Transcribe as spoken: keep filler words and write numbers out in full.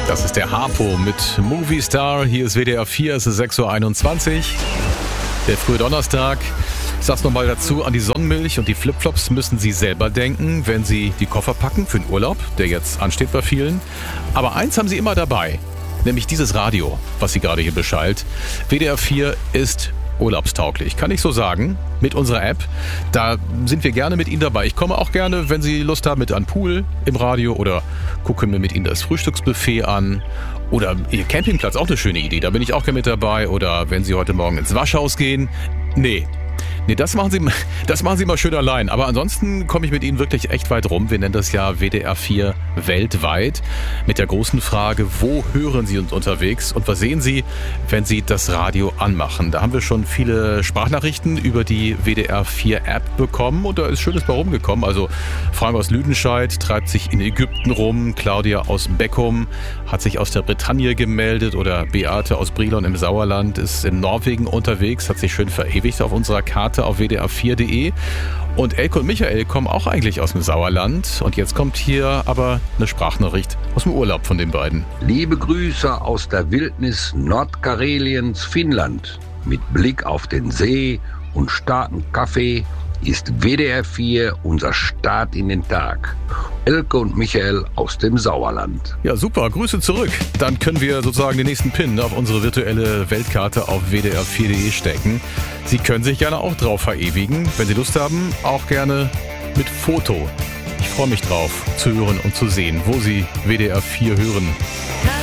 Das ist der Harpo mit Movie Star. Hier ist W D R vier, es ist sechs Uhr einundzwanzig. Der frühe Donnerstag. Ich sag's nochmal dazu, an die Sonnenmilch und die Flipflops müssen Sie selber denken, wenn Sie die Koffer packen für den Urlaub, der jetzt ansteht bei vielen. Aber eins haben Sie immer dabei, nämlich dieses Radio, was Sie gerade hier beschallt. W D R vier ist urlaubstauglich, kann ich so sagen, mit unserer App. Da sind wir gerne mit Ihnen dabei. Ich komme auch gerne, wenn Sie Lust haben, mit an den Pool im Radio oder gucke mir mit Ihnen das Frühstücksbuffet an. Oder Ihr Campingplatz, auch eine schöne Idee. Da bin ich auch gerne mit dabei. Oder wenn Sie heute Morgen ins Waschhaus gehen. Nee. Nee, das machen Sie, das machen Sie mal schön allein. Aber ansonsten komme ich mit Ihnen wirklich echt weit rum. Wir nennen das ja W D R vier weltweit. Mit der großen Frage, wo hören Sie uns unterwegs? Und was sehen Sie, wenn Sie das Radio anmachen? Da haben wir schon viele Sprachnachrichten über die W D R vier App bekommen. Und da ist Schönes bei rumgekommen. Also Frank aus Lüdenscheid treibt sich in Ägypten rum. Claudia aus Beckum hat sich aus der Bretagne gemeldet. Oder Beate aus Brilon im Sauerland ist in Norwegen unterwegs. Hat sich schön verewigt auf unserer Karte auf w d r vier punkt de. Und Elke und Michael kommen auch eigentlich aus dem Sauerland. Und jetzt kommt hier aber eine Sprachnachricht aus dem Urlaub von den beiden. Liebe Grüße aus der Wildnis Nordkareliens, Finnland. Mit Blick auf den See und starken Kaffee ist W D R vier unser Start in den Tag. Elke und Michael aus dem Sauerland. Ja, super. Grüße zurück. Dann können wir sozusagen den nächsten Pin auf unsere virtuelle Weltkarte auf w d r vier punkt de stecken. Sie können sich gerne auch drauf verewigen. Wenn Sie Lust haben, auch gerne mit Foto. Ich freue mich drauf, zu hören und zu sehen, wo Sie W D R vier hören.